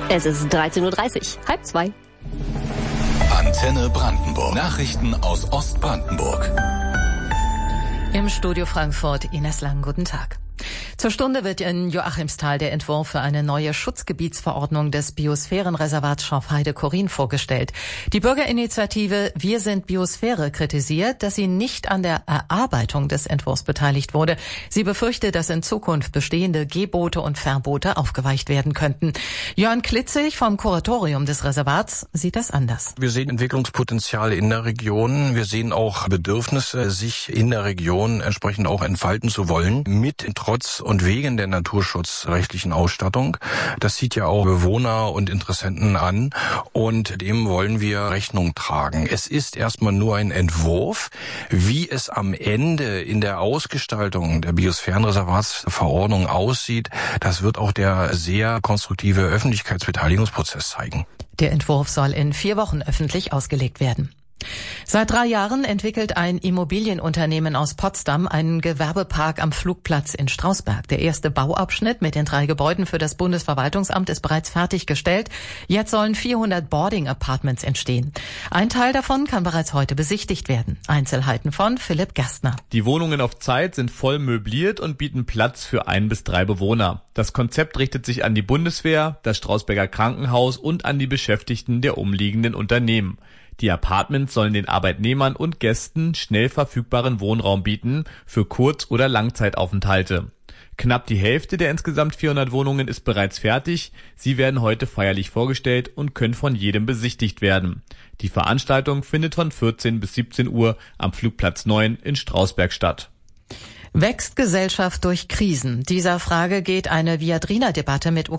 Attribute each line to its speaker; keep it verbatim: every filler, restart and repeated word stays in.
Speaker 1: Es ist dreizehn Uhr dreißig, halb zwei.
Speaker 2: Antenne Brandenburg. Nachrichten aus Ostbrandenburg.
Speaker 3: Im Studio Frankfurt, Ines Lang, guten Tag. Zur Stunde wird in Joachimsthal der Entwurf für eine neue Schutzgebietsverordnung des Biosphärenreservats Schorfheide-Chorin vorgestellt. Die Bürgerinitiative Wir sind Biosphäre kritisiert, dass sie nicht an der Erarbeitung des Entwurfs beteiligt wurde. Sie befürchtet, dass in Zukunft bestehende Gebote und Verbote aufgeweicht werden könnten. Jörn Klitzig vom Kuratorium des Reservats sieht das anders.
Speaker 4: Wir sehen Entwicklungspotenziale in der Region. Wir sehen auch Bedürfnisse, sich in der Region entsprechend auch entfalten zu wollen, mit trotz und wegen der naturschutzrechtlichen Ausstattung. Das zieht ja auch Bewohner und Interessenten an und dem wollen wir Rechnung tragen. Es ist erstmal nur ein Entwurf. Wie es am Ende in der Ausgestaltung der Biosphärenreservatsverordnung aussieht, das wird auch der sehr konstruktive Öffentlichkeitsbeteiligungsprozess zeigen.
Speaker 3: Der Entwurf soll in vier Wochen öffentlich ausgelegt werden. Seit drei Jahren entwickelt ein Immobilienunternehmen aus Potsdam einen Gewerbepark am Flugplatz in Strausberg. Der erste Bauabschnitt mit den drei Gebäuden für das Bundesverwaltungsamt ist bereits fertiggestellt. Jetzt sollen vierhundert Boarding-Apartments entstehen. Ein Teil davon kann bereits heute besichtigt werden. Einzelheiten von Philipp Gerstner.
Speaker 5: Die Wohnungen auf Zeit sind voll möbliert und bieten Platz für ein bis drei Bewohner. Das Konzept richtet sich an die Bundeswehr, das Strausberger Krankenhaus und an die Beschäftigten der umliegenden Unternehmen. Die Apartments sollen den Arbeitnehmern und Gästen schnell verfügbaren Wohnraum bieten für Kurz- oder Langzeitaufenthalte. Knapp die Hälfte der insgesamt vierhundert Wohnungen ist bereits fertig. Sie werden heute feierlich vorgestellt und können von jedem besichtigt werden. Die Veranstaltung findet von vierzehn bis siebzehn Uhr am Flugplatz neun in Strausberg statt.
Speaker 3: Wächst Gesellschaft durch Krisen? Dieser Frage geht eine Viadrina-Debatte mit